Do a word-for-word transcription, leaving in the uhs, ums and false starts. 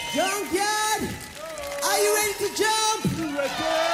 Junkyard, are you ready to jump? You ready?